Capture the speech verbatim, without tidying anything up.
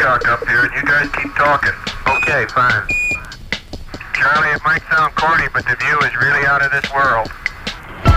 talk up here, and you guys keep talking. Okay, fine. Charlie, it might sound corny, but the view is really out of this world.